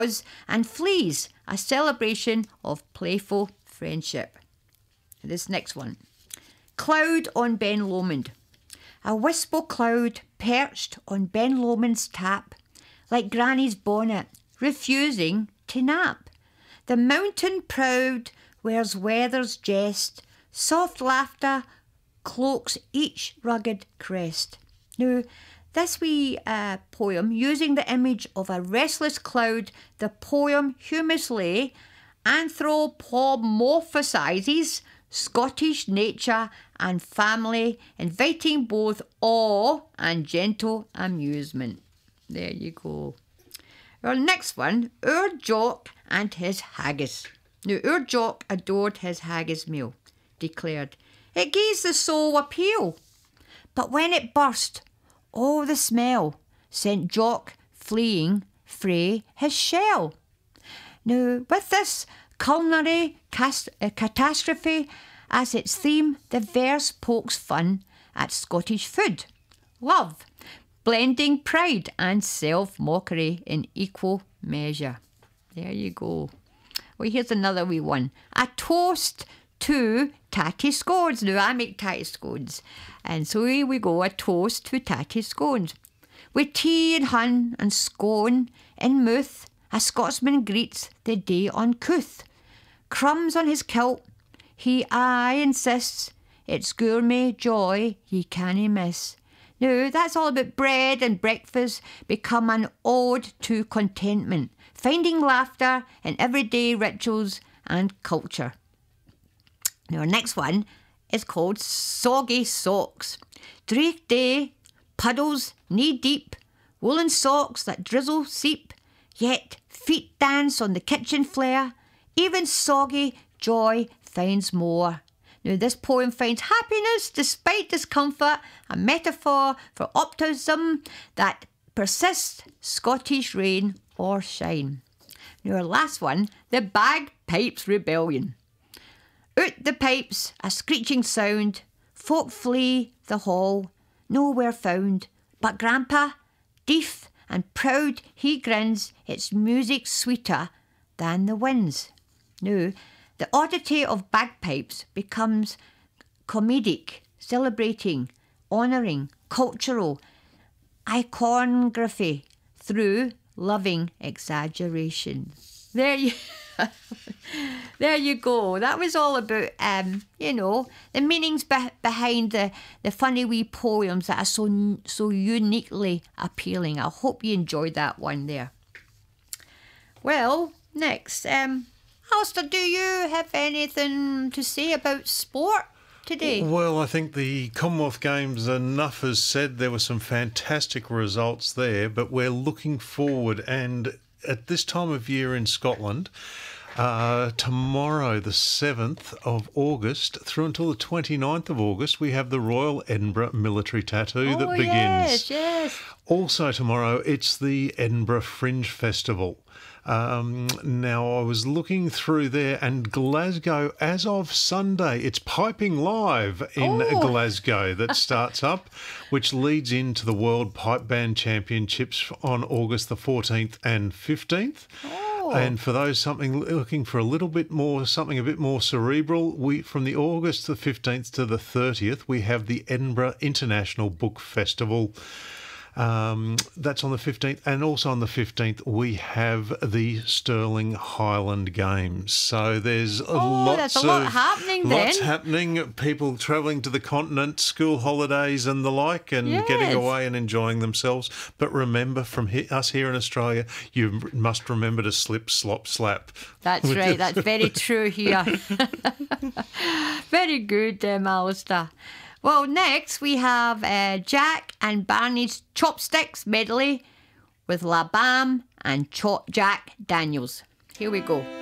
and fleas, a celebration of playful friendship. This next one. Cloud on Ben Lomond. A wisp o' cloud perched on Ben Lomond's tap, like Granny's bonnet, refusing to nap. The mountain proud wears weather's jest, soft laughter cloaks each rugged crest. Now, this wee poem, using the image of a restless cloud, the poem humorously anthropomorphises Scottish nature and family, inviting both awe and gentle amusement. There you go. Our next one, our Jock and his haggis. Now, our Jock adored his haggis meal, declared, it gives the soul appeal. But when it burst, oh, the smell sent Jock fleeing frae his shell. Now, with this culinary catastrophe as its theme, the verse pokes fun at Scottish food. Love, blending pride and self-mockery in equal measure. There you go. Well, here's another wee one. A toast to tatty scones. Now, I make tatty scones. And so here we go, a toast to tatty scones. With tea and hun and scone in mouth, a Scotsman greets the day uncouth. Crumbs on his kilt, he aye insists, it's gourmet joy ye cannae miss. Now, that's all about bread and breakfast become an ode to contentment, finding laughter in everyday rituals and culture. Now, our next one is called Soggy Socks. Drake day, puddles knee-deep, woolen socks that drizzle seep, yet feet dance on the kitchen flare, even soggy joy finds more. Now, this poem finds happiness despite discomfort, a metaphor for optimism that persists, Scottish rain or shine. Now, our last one, the Bagpipes Rebellion. Out the pipes, a screeching sound, folk flee the hall, nowhere found. But Grandpa, deaf and proud, he grins, its music sweeter than the winds. Now, the oddity of bagpipes becomes comedic, celebrating, honouring, cultural, iconography through loving exaggeration. There you go. That was all about, the meanings behind the funny wee poems that are so uniquely appealing. I hope you enjoyed that one there. Well, next, Alistair, do you have anything to say about sport today? Well, I think the Commonwealth Games, enough is said. There were some fantastic results there, but we're looking forward. And at this time of year in Scotland, tomorrow, the 7th of August, through until the 29th of August, we have the Royal Edinburgh Military Tattoo that begins. Yes. Also tomorrow, it's the Edinburgh Fringe Festival. Now, I was looking through there, and Glasgow, as of Sunday, it's piping live in Glasgow that starts up, which leads into the World Pipe Band Championships on August the 14th and 15th. And for those looking for something a bit more cerebral, from the August the 15th to the 30th, we have the Edinburgh International Book Festival. That's on the 15th, and also on the 15th we have the Stirling Highland Games. So there's lots happening. People travelling to the continent, school holidays and the like, and getting away and enjoying themselves. But remember, from us here in Australia, you must remember to slip, slop, slap. That's right. That's very true here. Very good, Alistair. Well, next we have Jack and Barney's Chopsticks medley with La Bam and Jack Daniels. Here we go.